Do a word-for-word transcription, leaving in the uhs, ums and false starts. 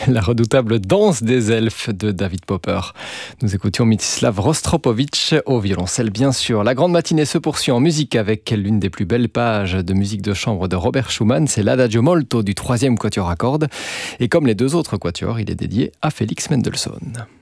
la redoutable danse des elfes de David Popper. Nous écoutions Mstislav Rostropovitch au violoncelle, bien sûr. La grande matinée se poursuit en musique avec l'une des plus belles pages de musique de chambre de Robert Schumann. C'est l'Adagio molto du troisième quatuor à cordes. Et comme les deux autres quatuors, il est dédié à Félix Mendelssohn.